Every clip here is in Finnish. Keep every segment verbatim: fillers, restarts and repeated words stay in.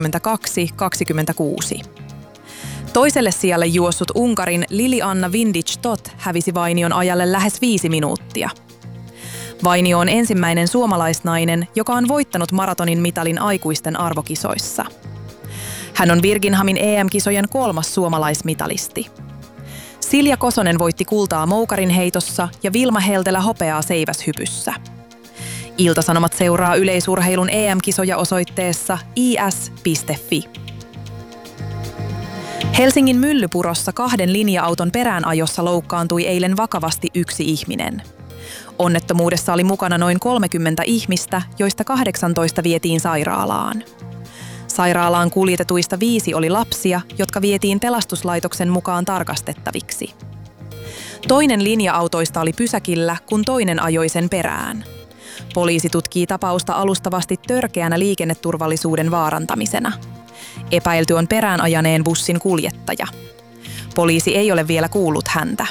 kaksikymmentäkaksi kaksikymmentäkuusi. Toiselle sijalle juossut Unkarin Lilianna Vindic-Tot hävisi Vainion ajalle lähes viisi minuuttia. Vainio on ensimmäinen suomalaisnainen, joka on voittanut maratonin mitalin aikuisten arvokisoissa. Hän on Birminghamin E M-kisojen kolmas suomalaismitalisti. Silja Kosonen voitti kultaa moukarin heitossa ja Vilma Heltelä hopeaa seiväshypyssä. Ilta-Sanomat seuraa yleisurheilun E M-kisoja osoitteessa i s piste f i. Helsingin Myllypurossa kahden linja-auton peräänajossa loukkaantui eilen vakavasti yksi ihminen. Onnettomuudessa oli mukana noin kolmekymmentä ihmistä, joista kahdeksantoista vietiin sairaalaan. Sairaalaan kuljetetuista viisi oli lapsia, jotka vietiin pelastuslaitoksen mukaan tarkastettaviksi. Toinen linja-autoista oli pysäkillä, kun toinen ajoi sen perään. Poliisi tutkii tapausta alustavasti törkeänä liikenneturvallisuuden vaarantamisena. Epäilty on perään ajaneen bussin kuljettaja. Poliisi ei ole vielä kuullut häntä.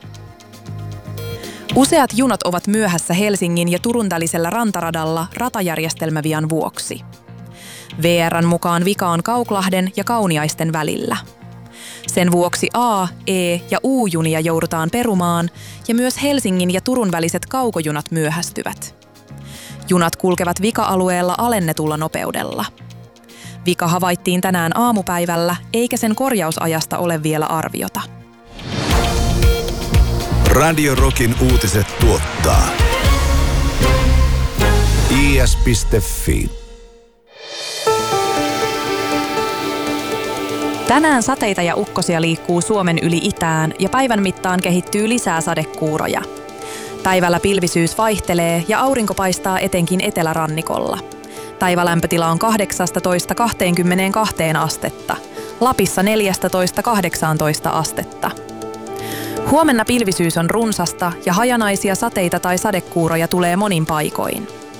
Useat junat ovat myöhässä Helsingin ja Turun välisellä rantaradalla ratajärjestelmävian vuoksi. V R:n mukaan vika on Kauklahden ja Kauniaisten välillä. Sen vuoksi A, E ja U-junia joudutaan perumaan ja myös Helsingin ja Turun väliset kaukojunat myöhästyvät. Junat kulkevat vika-alueella alennetulla nopeudella. Vika havaittiin tänään aamupäivällä, eikä sen korjausajasta ole vielä arviota. Radio Rockin uutiset tuottaa i s piste f i. Tänään sateita ja ukkosia liikkuu Suomen yli itään ja päivän mittaan kehittyy lisää sadekuuroja. Päivällä pilvisyys vaihtelee ja aurinko paistaa etenkin etelärannikolla. Päivälämpötila on kahdeksastatoista kaksikymmentäkaksi astetta, Lapissa neljästätoista kahdeksaantoista astetta. Huomenna pilvisyys on runsasta ja hajanaisia sateita tai sadekuuroja tulee monin paikoin.